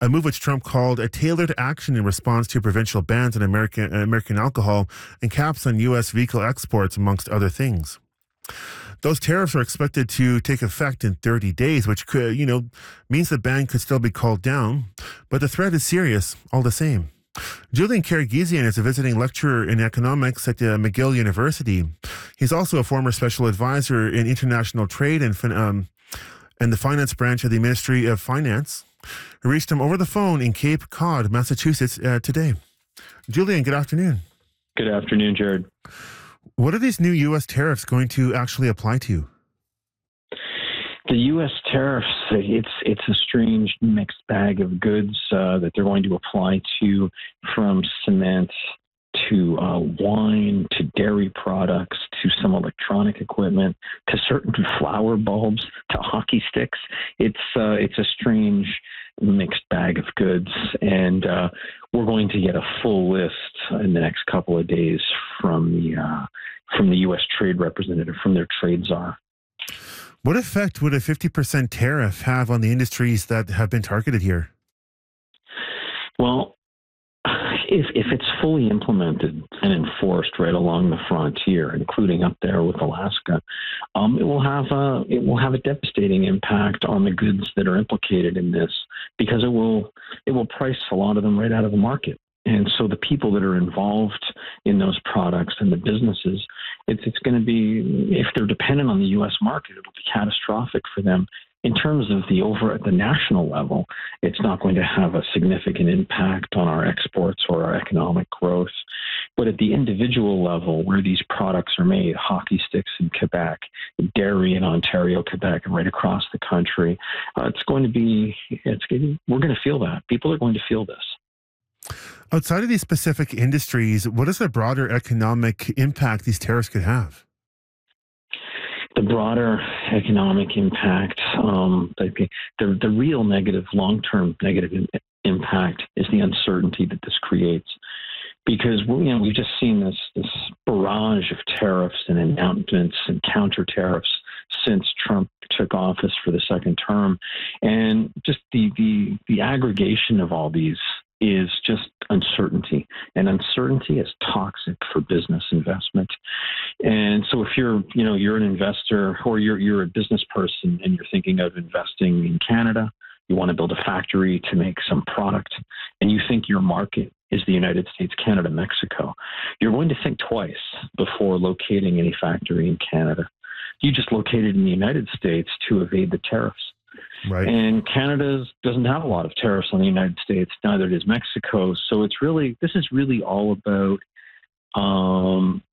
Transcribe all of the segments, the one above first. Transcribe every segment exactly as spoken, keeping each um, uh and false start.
a move which Trump called a tailored action in response to provincial bans on American, American alcohol and caps on U S vehicle exports, amongst other things. Those tariffs are expected to take effect in thirty days, which could, you know, means the ban could still be called down, but the threat is serious all the same. Julian Karagizian is a visiting lecturer in economics at uh, McGill University. He's also a former special advisor in international trade and fin- um, and the finance branch of the Ministry of Finance. We reached him over the phone in Cape Cod, Massachusetts, uh, today. Julian, good afternoon. Good afternoon, Jared. What are these new U S tariffs going to actually apply to? The U S tariffs, it's it's a strange mixed bag of goods uh, that they're going to apply to, from cement to uh, wine to dairy products to some electronic equipment to certain flower bulbs to hockey sticks. It's uh, it's a strange mixed bag of goods, and uh, we're going to get a full list in the next couple of days from the uh, from the U S trade representative, from their trade czar. What effect would a fifty percent tariff have on the industries that have been targeted here? Well, if if it's fully implemented and enforced right along the frontier, including up there with Alaska, um, it will have a it will have a devastating impact on the goods that are implicated in this, because it will it will price a lot of them right out of the market. And so the people that are involved in those products and the businesses, it's it's going to be, if they're dependent on the U S market, it'll be catastrophic for them. In terms of the over at the national level, it's not going to have a significant impact on our exports or our economic growth. But at the individual level, where these products are made, hockey sticks in Quebec, dairy in Ontario, Quebec, and right across the country, uh, it's going to be, it's we're going to feel that. People are going to feel this. Outside of these specific industries, what is the broader economic impact these tariffs could have? The broader economic impact, um, the, the, the real negative, long-term negative in, impact is the uncertainty that this creates. Because you know, we've just seen this, this barrage of tariffs and announcements and counter tariffs since Trump took office for the second term. And just the, the, the aggregation of all these is just uncertainty, and uncertainty is toxic for business investment. And so if you're, you know, you're an investor, or you're you're a business person and you're thinking of investing in Canada, you want to build a factory to make some product, and you think your market is the United States, Canada, Mexico, you're going to think twice before locating any factory in Canada. You just located in the United States to evade the tariffs. Right. And Canada doesn't have a lot of tariffs on the United States, neither does Mexico. So it's really, this is really all about um,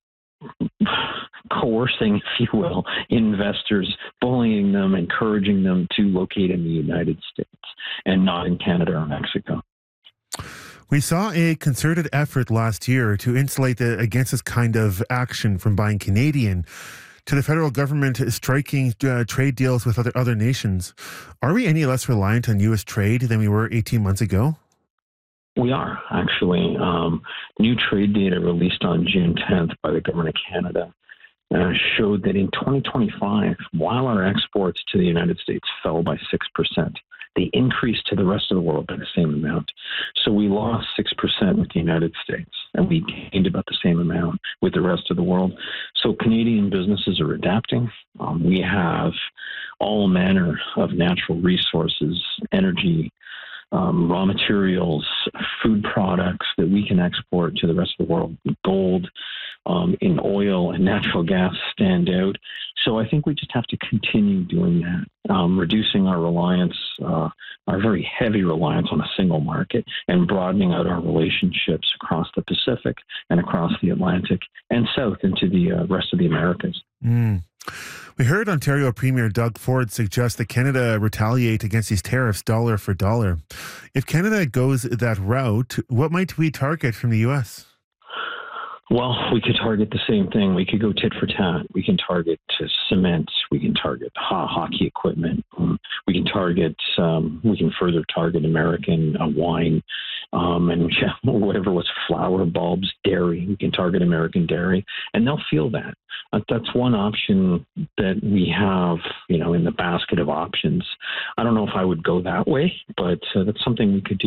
coercing, if you will, investors, bullying them, encouraging them to locate in the United States and not in Canada or Mexico. We saw a concerted effort last year to insulate the, against this kind of action from buying Canadian, to the federal government striking uh, trade deals with other other nations. Are we any less reliant on U S trade than we were eighteen months ago? We are, actually. Um, new trade data released on June tenth by the Government of Canada uh, showed that in twenty twenty-five, while our exports to the United States fell by six percent, they increased to the rest of the world by the same amount. So we lost six percent with the United States, and we gained about the same amount with the rest of the world. So Canadian businesses are adapting. Um, we have all manner of natural resources, energy, um, raw materials, food products that we can export to the rest of the world. Gold, um, in oil and natural gas stand out. So I think we just have to continue doing that, um, reducing our reliance, uh, our very heavy reliance on a single market, and broadening out our relationships across the Pacific and across the Atlantic and south into the uh, rest of the Americas. Mm. We heard Ontario Premier Doug Ford suggest that Canada retaliate against these tariffs dollar for dollar. If Canada goes that route, what might we target from the U S? Well, we could target the same thing. We could go tit for tat. We can target uh, cement. We can target ho- hockey equipment. Um, we can target. Um, we can further target American uh, wine um, and yeah, whatever was flour, bulbs, dairy. We can target American dairy, and they'll feel that. Uh, that's one option that we have, you know, in the basket of options. I don't know if I would go that way, but uh, that's something we could do.